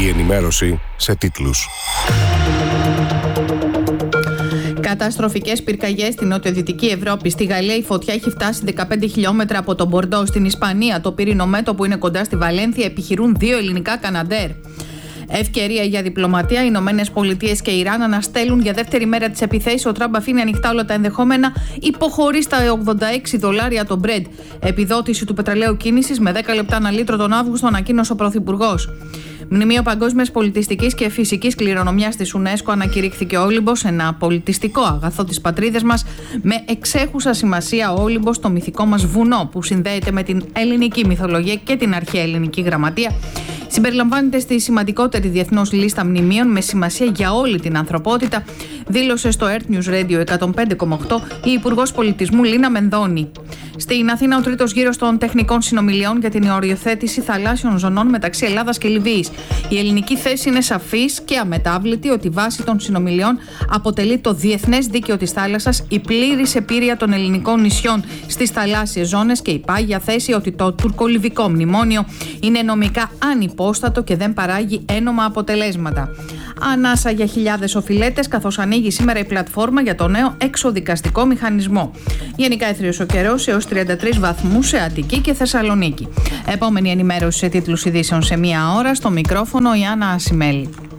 Η ενημέρωση σε τίτλους. Καταστροφικές πυρκαγιές στην νοτιοδυτική Ευρώπη. Στη Γαλλία η φωτιά έχει φτάσει 15 χιλιόμετρα από τον Μπορντό. Στην Ισπανία, το πυρηνομέτωπο που είναι κοντά στη Βαλένθια, επιχειρούν 2 ελληνικά Καναντέρ. Ευκαιρία για διπλωματία. Οι Ηνωμένες Πολιτείες και Ιράν αναστέλουν για δεύτερη μέρα τις επιθέσεις. Ο Τραμπ αφήνει ανοιχτά όλα τα ενδεχόμενα. Υποχωρεί στα $86 το Brent. Επιδότηση του πετρελαίου κίνησης με 10 λεπτά ανά λίτρο τον Αύγουστο, ανακοίνωσε ο Πρωθυπουργός. Μνημείο Παγκόσμιας Πολιτιστικής και Φυσικής Κληρονομιάς της UNESCO ανακηρύχθηκε ο Όλυμπος, ένα πολιτιστικό αγαθό της πατρίδας μας, με εξέχουσα σημασία ο Όλυμπος, το μυθικό μας βουνό που συνδέεται με την ελληνική μυθολογία και την αρχαία ελληνική γραμματεία. Συμπεριλαμβάνεται στη σημαντικότερη διεθνώς λίστα μνημείων με σημασία για όλη την ανθρωπότητα, δήλωσε στο Earth News Radio 105,8 η Υπουργός Πολιτισμού Λίνα Μενδώνη. Στην Αθήνα, ο τρίτος γύρος των τεχνικών συνομιλιών για την οριοθέτηση θαλάσσιων ζωνών μεταξύ Ελλάδας και Λιβύης. Η ελληνική θέση είναι σαφής και αμετάβλητη ότι βάση των συνομιλιών αποτελεί το διεθνές δίκαιο της θάλασσας, η πλήρης επίρρεια των ελληνικών νησιών στις θαλάσσιες ζώνες και η πάγια θέση ότι το τουρκολιβικό μνημόνιο είναι νομικά ανυπόστατο και δεν παράγει ένομα αποτελέσματα. Ανάσα για χιλιάδες οφειλέτες, καθώς ανοίγει σήμερα η πλατφόρμα για το νέο εξοδικαστικό μηχανισμό. Γενικά έθριος ο καιρός έως 33 βαθμούς σε Αττική και Θεσσαλονίκη. Επόμενη ενημέρωση σε τίτλους ειδήσεων σε 1 ώρα. Στο μικρόφωνο η Άννα Ασημέλη.